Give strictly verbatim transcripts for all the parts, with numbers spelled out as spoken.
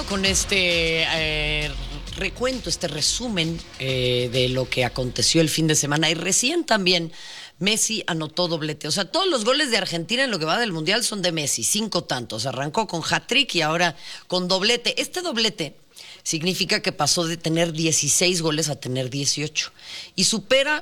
con este eh, recuento, este resumen eh, de lo que aconteció el fin de semana. Y recién también Messi anotó doblete. O sea, todos los goles de Argentina en lo que va del Mundial son de Messi, cinco tantos. Arrancó con hat-trick y ahora con doblete. Este doblete significa que pasó de tener dieciséis goles a tener dieciocho. Y supera...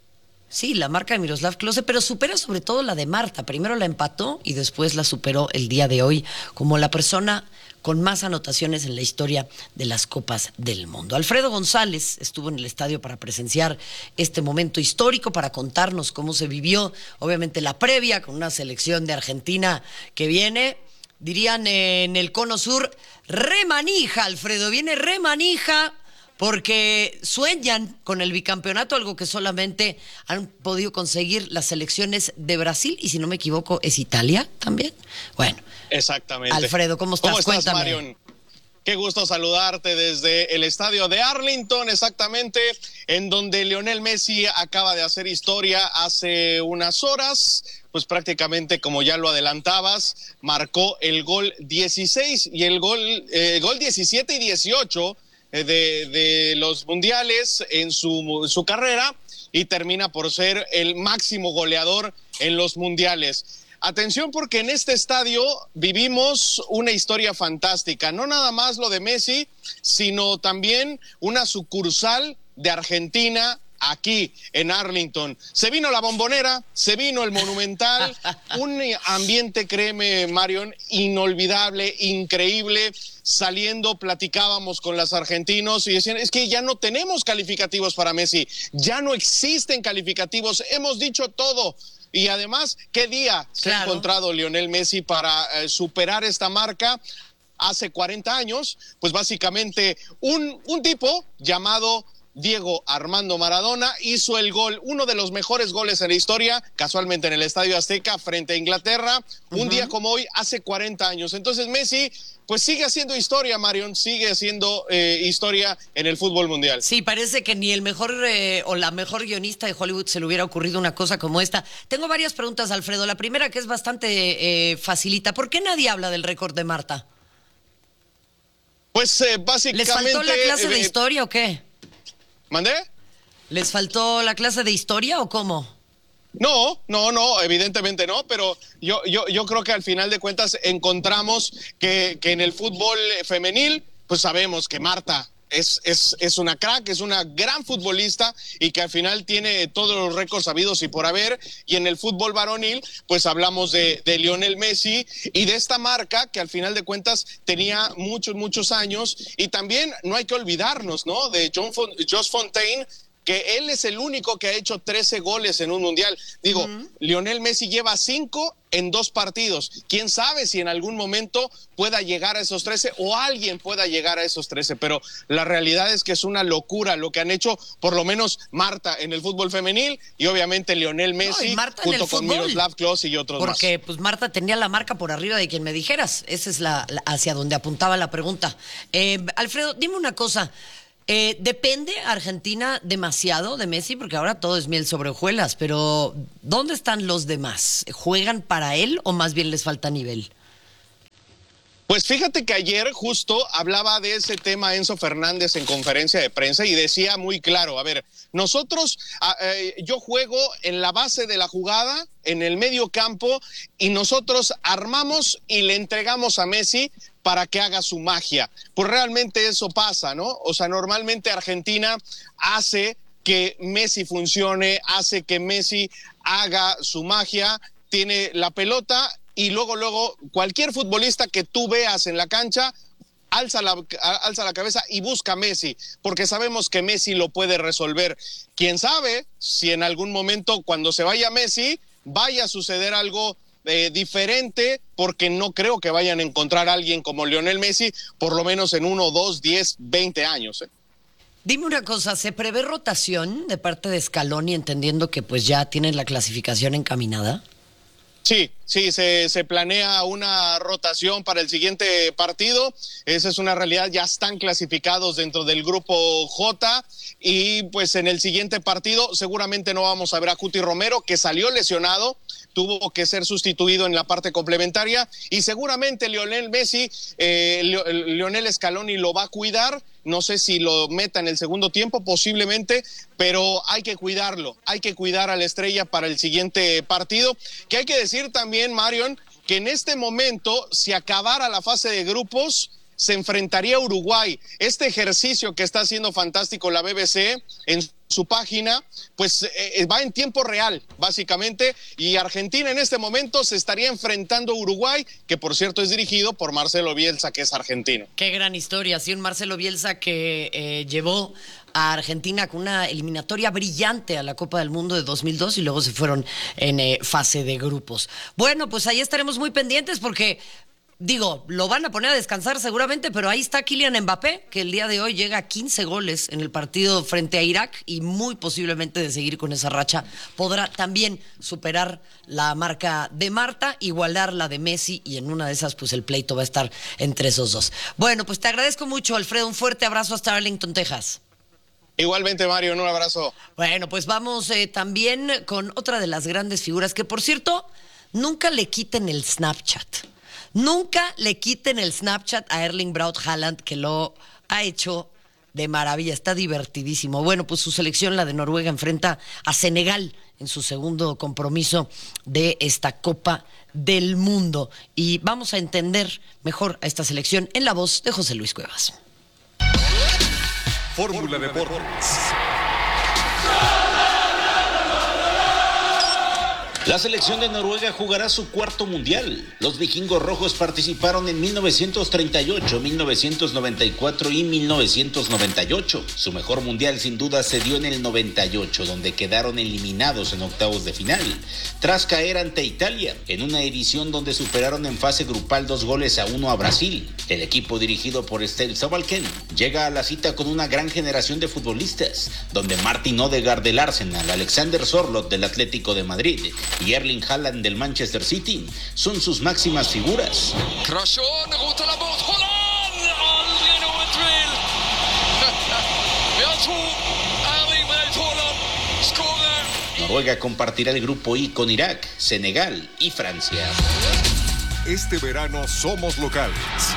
Sí, la marca de Miroslav Klose, pero supera sobre todo la de Marta. Primero la empató y después la superó el día de hoy como la persona con más anotaciones en la historia de las Copas del Mundo. Alfredo González estuvo en el estadio para presenciar este momento histórico, para contarnos cómo se vivió, obviamente, la previa con una selección de Argentina que viene, dirían en el Cono Sur, remanija, Alfredo, viene remanija, porque sueñan con el bicampeonato, algo que solamente han podido conseguir las selecciones de Brasil, y si no me equivoco, ¿es Italia también? Bueno. Exactamente. Alfredo, ¿cómo estás? ¿Cómo estás, Cuéntame. Marion? Qué gusto saludarte desde el estadio de Arlington, exactamente, en donde Lionel Messi acaba de hacer historia hace unas horas. Pues prácticamente, como ya lo adelantabas, marcó el gol dieciséis y el gol, eh, gol diecisiete y dieciocho de, de los mundiales en su, su carrera, y termina por ser el máximo goleador en los mundiales. Atención, porque en este estadio vivimos una historia fantástica, no nada más lo de Messi, sino también una sucursal de Argentina aquí en Arlington. Se vino la Bombonera, se vino el Monumental, un ambiente, créeme, Marion, inolvidable, increíble. Saliendo, platicábamos con los argentinos y decían, es que ya no tenemos calificativos para Messi, ya no existen calificativos, hemos dicho todo. Y además, ¿qué día se Claro. ha encontrado Lionel Messi para eh, superar esta marca? Hace cuarenta años, pues básicamente un, un tipo llamado Diego Armando Maradona hizo el gol, uno de los mejores goles en la historia, casualmente en el Estadio Azteca frente a Inglaterra, un uh-huh. día como hoy, hace cuarenta años. Entonces Messi, pues sigue haciendo historia, Marion, sigue haciendo eh, historia en el fútbol mundial. Sí, parece que ni el mejor eh, o la mejor guionista de Hollywood se le hubiera ocurrido una cosa como esta. Tengo varias preguntas, Alfredo. La primera, que es bastante eh, facilita. ¿Por qué nadie habla del récord de Marta? Pues eh, básicamente... ¿Les faltó la clase eh, de historia o qué? ¿Mandé? ¿Les faltó la clase de historia o cómo? No, no, no, evidentemente no, pero yo, yo, yo creo que al final de cuentas encontramos que, que en el fútbol femenil, pues sabemos que Marta es, es, es una crack, es una gran futbolista y que al final tiene todos los récords habidos y por haber. Y en el fútbol varonil, pues hablamos de, de Lionel Messi y de esta marca que al final de cuentas tenía muchos, muchos años. Y también no hay que olvidarnos, ¿no?, de John Fon- Josh Fontaine, que él es el único que ha hecho trece goles en un mundial. Digo, uh-huh. Lionel Messi lleva cinco en dos partidos. Quién sabe si en algún momento pueda llegar a esos trece o alguien pueda llegar a esos trece, pero la realidad es que es una locura lo que han hecho, por lo menos Marta en el fútbol femenil y obviamente Lionel Messi no, junto con fútbol, Miroslav Klose y otros porque, más. Porque pues Marta tenía la marca por arriba de quien me dijeras. Esa es la, la hacia donde apuntaba la pregunta. Eh, Alfredo, dime una cosa. Eh, ¿Depende Argentina demasiado de Messi? Porque ahora todo es miel sobre hojuelas, pero ¿dónde están los demás? ¿Juegan para él o más bien les falta nivel? Pues fíjate que ayer justo hablaba de ese tema Enzo Fernández en conferencia de prensa y decía muy claro, a ver, nosotros, eh, yo juego en la base de la jugada, en el medio campo, y nosotros armamos y le entregamos a Messi para que haga su magia. Pues realmente eso pasa, ¿no? O sea, normalmente Argentina hace que Messi funcione, hace que Messi haga su magia, tiene la pelota y luego, luego, cualquier futbolista que tú veas en la cancha, alza la, alza la cabeza y busca a Messi, porque sabemos que Messi lo puede resolver. Quién sabe si en algún momento, cuando se vaya Messi, vaya a suceder algo eh, diferente, porque no creo que vayan a encontrar a alguien como Lionel Messi, por lo menos en uno, dos, diez, veinte años, ¿eh? Dime una cosa, ¿se prevé rotación de parte de Scaloni, entendiendo que pues ya tienen la clasificación encaminada? Sí, sí, se, se planea una rotación para el siguiente partido. Esa es una realidad, ya están clasificados dentro del grupo J y pues en el siguiente partido seguramente no vamos a ver a Cuti Romero, que salió lesionado. tuvo que ser sustituido en la parte complementaria y seguramente Lionel Messi, eh, Lionel Scaloni lo va a cuidar. No sé si lo meta en el segundo tiempo, posiblemente, pero hay que cuidarlo, hay que cuidar a la estrella para el siguiente partido, que hay que decir también, Marion, que en este momento, si acabara la fase de grupos, se enfrentaría a Uruguay. Este ejercicio que está haciendo fantástico la B B C en su página, pues eh, va en tiempo real, básicamente, y Argentina en este momento se estaría enfrentando a Uruguay, que por cierto es dirigido por Marcelo Bielsa, que es argentino. Qué gran historia, sí, un Marcelo Bielsa que eh, llevó a Argentina con una eliminatoria brillante a la Copa del Mundo de dos mil dos y luego se fueron en eh, fase de grupos. Bueno, pues ahí estaremos muy pendientes porque... Digo, lo van a poner a descansar seguramente, pero ahí está Kylian Mbappé, que el día de hoy llega a quince goles en el partido frente a Irak y muy posiblemente de seguir con esa racha podrá también superar la marca de Marta, igualar la de Messi y en una de esas pues el pleito va a estar entre esos dos. Bueno, pues te agradezco mucho, Alfredo, un fuerte abrazo hasta Arlington, Texas. Igualmente, Mario, un abrazo. Bueno, pues vamos eh, también con otra de las grandes figuras que, por cierto, nunca le quiten el Snapchat. Nunca le quiten el Snapchat a Erling Braut Haaland, que lo ha hecho de maravilla, está divertidísimo. Bueno, pues su selección, la de Noruega, enfrenta a Senegal en su segundo compromiso de esta Copa del Mundo. Y vamos a entender mejor a esta selección en la voz de José Luis Cuevas. Fórmula Deportes. La selección de Noruega jugará su cuarto mundial. Los vikingos rojos participaron en mil novecientos treinta y ocho, mil novecientos noventa y cuatro y mil novecientos noventa y ocho. Su mejor mundial sin duda se dio en el noventa y ocho, donde quedaron eliminados en octavos de final, tras caer ante Italia, en una edición donde superaron en fase grupal dos goles a uno a Brasil. El equipo dirigido por Ståle Solbakken llega a la cita con una gran generación de futbolistas, donde Martin Odegaard del Arsenal, Alexander Sørloth del Atlético de Madrid y Erling Haaland del Manchester City son sus máximas figuras. Noruega compartirá el grupo I con Irak, Senegal y Francia. Este verano somos locales.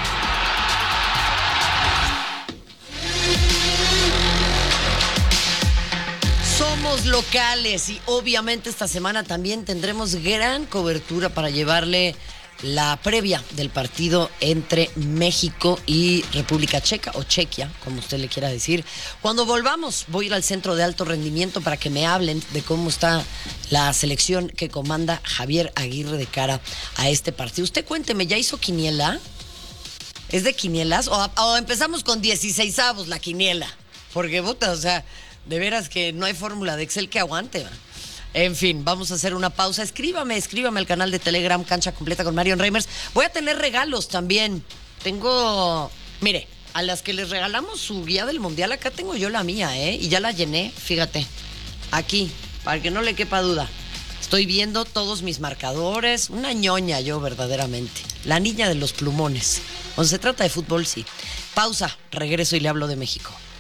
Somos locales y obviamente esta semana también tendremos gran cobertura para llevarle la previa del partido entre México y República Checa o Chequia, como usted le quiera decir. Cuando volvamos voy a ir al centro de alto rendimiento para que me hablen de cómo está la selección que comanda Javier Aguirre de cara a este partido. Usted cuénteme, ¿ya hizo quiniela? ¿Es de quinielas? ¿O, o empezamos con dieciseisavos la quiniela? Porque, puta, o sea... De veras que no hay fórmula de Excel que aguante, ¿va? En fin, vamos a hacer una pausa. Escríbame, escríbame al canal de Telegram Cancha Completa con Marion Reimers. Voy a tener regalos también. Tengo, mire, a las que les regalamos su guía del Mundial, acá tengo yo la mía, ¿eh? Y ya la llené, fíjate. Aquí, para que no le quepa duda. Estoy viendo todos mis marcadores. Una ñoña yo, verdaderamente. La niña de los plumones. Cuando se trata de fútbol, sí. Pausa, regreso y le hablo de México.